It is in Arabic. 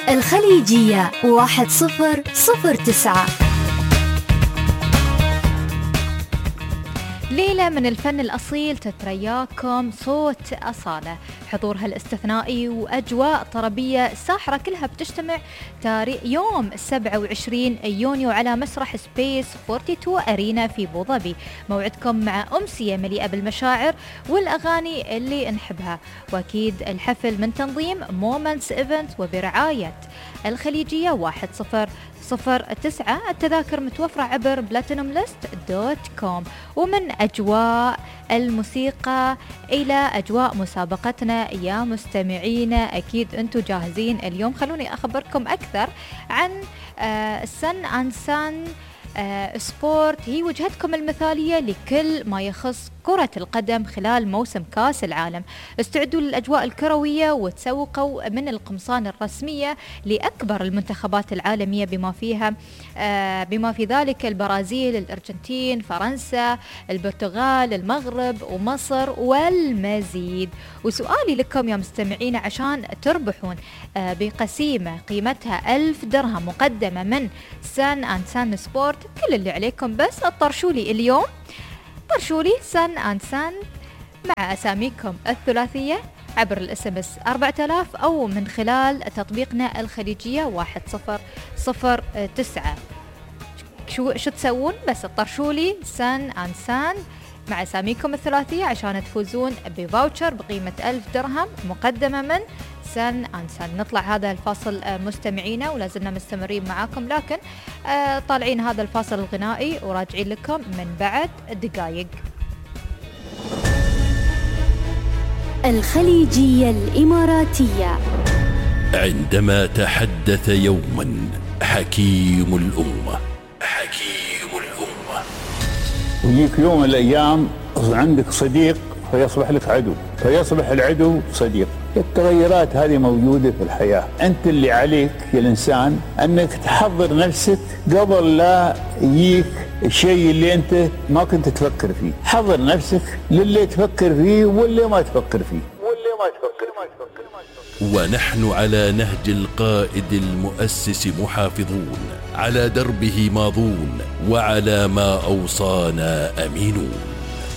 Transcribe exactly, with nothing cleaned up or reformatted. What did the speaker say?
الخليجية واحد صفر صفر تسعة. ليلة من الفن الأصيل تترياكم صوت أصالة، حضورها الاستثنائي وأجواء طربية ساحرة كلها بتجتمع تاريخ يوم سبعة وعشرين يونيو على مسرح سبيس اثنين وأربعين أرينا في أبو ظبي. موعدكم مع أمسية مليئة بالمشاعر والأغاني اللي نحبها، وأكيد الحفل من تنظيم مومنتس إيفنت وبرعاية الخليجية واحد صفر صفر تسعة. التذاكر متوفرة عبر بلاتينوم ليست دوت كوم. ومن أجواء الموسيقى إلى أجواء مسابقتنا يا مستمعينا، أكيد أنتم جاهزين اليوم. خلوني أخبركم أكثر عن سن أند سن سبورت. هي وجهتكم المثالية لكل ما يخص كرة القدم خلال موسم كاس العالم. استعدوا للأجواء الكروية وتسوقوا من القمصان الرسمية لأكبر المنتخبات العالمية بما فيها آه بما في ذلك البرازيل، الأرجنتين، فرنسا، البرتغال، المغرب ومصر والمزيد. وسؤالي لكم يا مستمعين عشان تربحون آه بقسيمة قيمتها ألف درهم مقدمة من سان أند سان سبورت، كل اللي عليكم بس اطرشوا لي اليوم طرشوا لي سان أند سان مع أساميكم الثلاثية عبر الاس ام اس أربعة آلاف أو من خلال تطبيقنا الخليجية واحد صفر صفر تسعة. شو شو تسوون؟ بس طرشوا لي سان أند سان مع أساميكم الثلاثية عشان تفوزون بفاوتشر بقيمة ألف درهم مقدمة من سان أند سان. نطلع هذا الفاصل مستمعينا ولازلنا مستمرين معاكم، لكن طالعين هذا الفاصل الغنائي وراجعين لكم من بعد دقايق. الخليجية الإماراتية. عندما تحدث يوما حكيم الأمة حكيم الأمة ويجيك يوم من الأيام عندك صديق فيصبح لك عدو، فيصبح العدو صديق. التغيرات هذه موجودة في الحياة. أنت اللي عليك يا الإنسان أنك تحضر نفسك قبل لا يجيك الشيء اللي أنت ما كنت تفكر فيه. حضر نفسك للي تفكر فيه واللي ما تفكر فيه واللي ما تفكر فيه. ونحن على نهج القائد المؤسس محافظون، على دربه ماضون، وعلى ما أوصانا أمينون.